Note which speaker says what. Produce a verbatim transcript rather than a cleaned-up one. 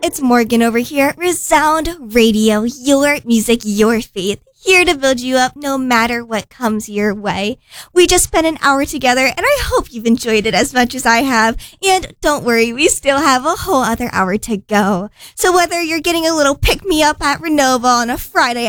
Speaker 1: It's Morgan over here at Resound Radio, your music, your faith. Here to build you up no matter what comes your way. We just spent an hour together and I hope you've enjoyed it as much as I have. And don't worry, we still have a whole other hour to go. So whether you're getting a little pick-me-up at Renova on a Friday